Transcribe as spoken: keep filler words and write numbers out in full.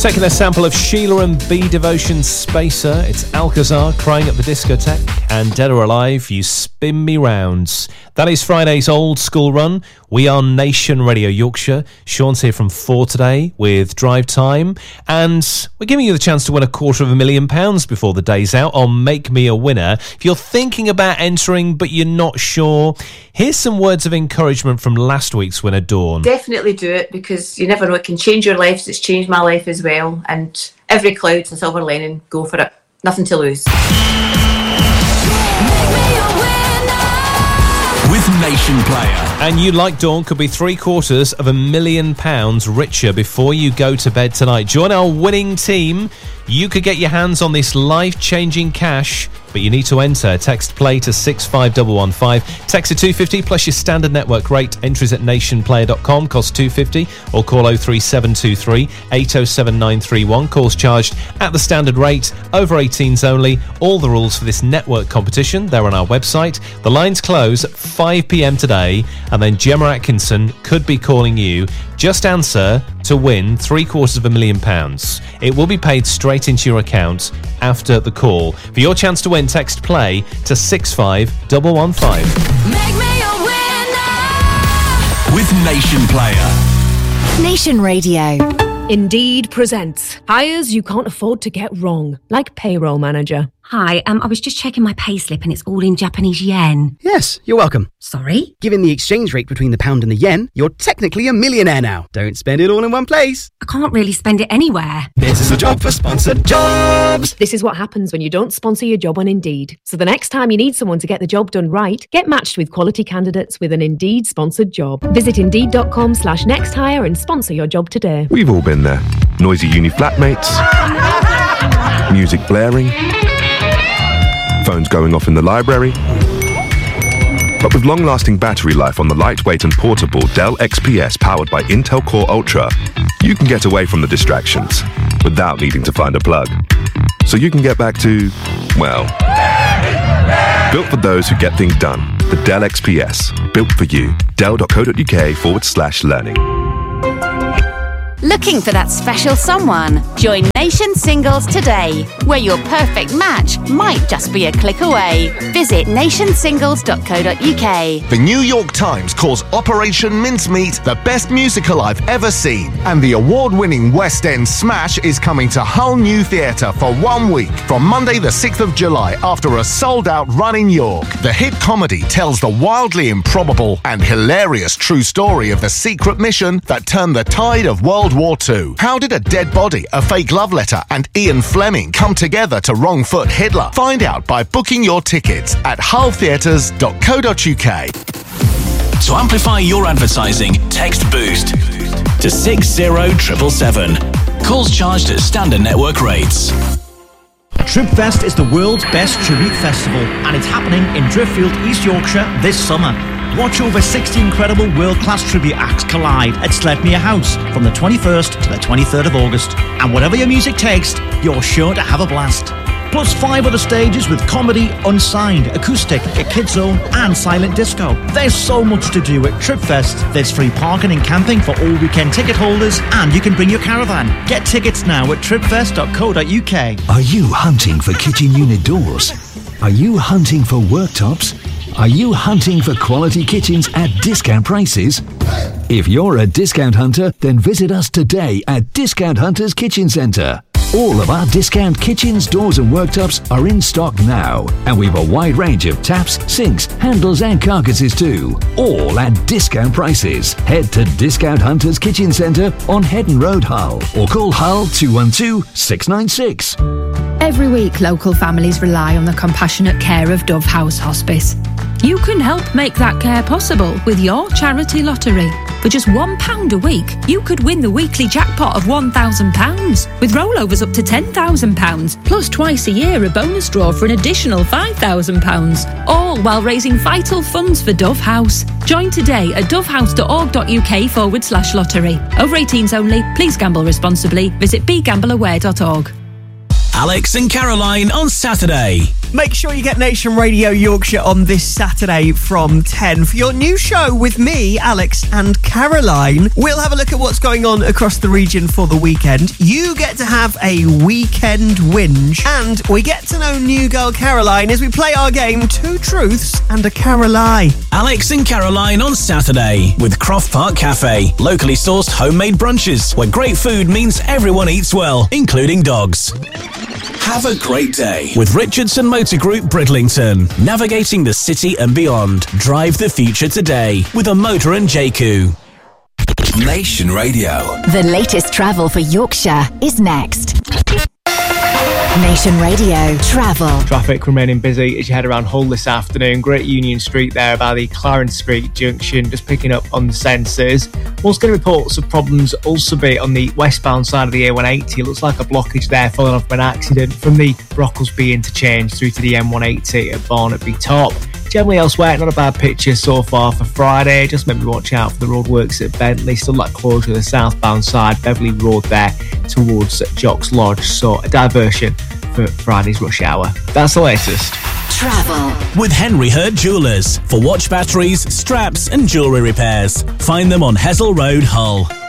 Taking a sample of Sheila and B Devotion Spacer, it's Alcazar, Crying at the Discotheque, and Dead or Alive, You Spin Me Round. That is Friday's Old School Run. We are Nation Radio Yorkshire. Sean's here from four today with Drive Time, and we're giving you the chance to win a quarter of a million pounds before the day's out on Make Me a Winner. If you're thinking about entering but you're not sure, here's some words of encouragement from last week's winner, Dawn. Definitely do it, because you never know, it can change your life. It's changed my life as well, and every cloud's a silver lining. Go for it. Nothing to lose. With Nation Player. And you, like Dawn, could be three quarters of a million pounds richer before you go to bed tonight. Join our winning team. You could get your hands on this life-changing cash, but you need to enter. Text play to six five one one five. Text to two fifty plus your standard network rate. Entries at nation player dot com, cost two fifty, or call oh three seven two three eight oh seven nine three one. Calls charged at the standard rate. Over eighteens only. All the rules for this network competition, they're on our website. The lines close at five p.m. today, and then Gemma Atkinson could be calling you. Just answer to win three quarters of a million pounds. It will be paid straight into your account after the call. For your chance to win, text play to six five one one five. Make me a winner with Nation Player. Nation Radio. Indeed presents hires you can't afford to get wrong, like payroll manager. Hi, um, I was just checking my payslip and it's all in Japanese yen. Yes, you're welcome. Sorry? Given the exchange rate between the pound and the yen, you're technically a millionaire now. Don't spend it all in one place. I can't really spend it anywhere. This is a job for sponsored jobs. This is what happens when you don't sponsor your job on Indeed. So the next time you need someone to get the job done right, get matched with quality candidates with an Indeed sponsored job. Visit indeed.com slash next hire and sponsor your job today. We've all been there. Noisy uni flatmates, music blaring, phones going off in the library. But with long-lasting battery life on the lightweight and portable Dell X P S powered by Intel Core Ultra, you can get away from the distractions without needing to find a plug. So you can get back to, well, built for those who get things done. The Dell X P S, built for you. Dell.co.uk forward slash learning. Looking for that special someone? Join Nation Singles today, where your perfect match might just be a click away. Visit nation singles dot co dot uk. The New York Times calls Operation Mincemeat the best musical I've ever seen. And the award-winning West End smash is coming to Hull New Theatre for one week, from Monday the sixth of July, after a sold-out run in York. The hit comedy tells the wildly improbable and hilarious true story of the secret mission that turned the tide of World War Two. How did a dead body, a fake love letter, and Ian Fleming come together to wrong-foot Hitler? Find out by booking your tickets at hull theatres dot co dot uk. To amplify your advertising, text BOOST to six zero seven seven seven. Calls charged at standard network rates. Tribfest is the world's best tribute festival, and it's happening in Driffield, East Yorkshire this summer. Watch over sixty incredible world-class tribute acts collide at Sledmere House from the twenty-first to the twenty-third of August. And whatever your music takes, you're sure to have a blast. Plus five other stages with comedy, unsigned, acoustic, a kids zone and silent disco. There's so much to do at Tribfest. There's free parking and camping for all weekend ticket holders, and you can bring your caravan. Get tickets now at tribfest dot co dot uk. Are you hunting for kitchen unit doors? Are you hunting for worktops? Are you hunting for quality kitchens at discount prices? If you're a discount hunter, then visit us today at Discount Hunters Kitchen Centre. All of our discount kitchens, doors and worktops are in stock now, and we've a wide range of taps, sinks, handles and carcasses too, all at discount prices. Head to Discount Hunters Kitchen Centre on Headon Road, Hull, or call Hull two one two, six nine six. Every week, local families rely on the compassionate care of Dove House Hospice. You can help make that care possible with your charity lottery. For just one pound a week, you could win the weekly jackpot of one thousand pounds, with rollovers up to ten thousand pounds, plus twice a year a bonus draw for an additional five thousand pounds, all while raising vital funds for Dove House. Join today at dovehouse dot org dot uk forward slash lottery. Over eighteens only. Please gamble responsibly. Visit be gamble aware dot org. Alex and Caroline on Saturday. Make sure you get Nation Radio Yorkshire on this Saturday from ten for your new show with me, Alex and Caroline. We'll have a look at what's going on across the region for the weekend. You get to have a weekend whinge, and we get to know new girl Caroline as we play our game Two Truths and a Caroline. Alex and Caroline on Saturday with Croft Park Cafe. Locally sourced homemade brunches where great food means everyone eats well, including dogs. Have a great day with Richardson Motor Group Bridlington. Navigating the city and beyond. Drive the future today with a motor and J Q. Nation Radio. The latest travel for Yorkshire is next. Nation Radio Travel. Traffic remaining busy as you head around Hull this afternoon. Great Union Street there by the Clarence Street junction, just picking up on the sensors. Also going to report some problems also be on the westbound side of the A one eighty. It looks like a blockage there following off an accident from the Brocklesby interchange through to the M one eighty at Barnaby Top. Generally elsewhere, not a bad picture so far for Friday. Just maybe watch out for the roadworks at Bentley. Still that closure to the southbound side, Beverley Road there towards Jocks Lodge. So a diversion for Friday's rush hour. That's the latest. Travel with Henry Hurd Jewellers for watch batteries, straps and jewellery repairs. Find them on Hessel Road, Hull.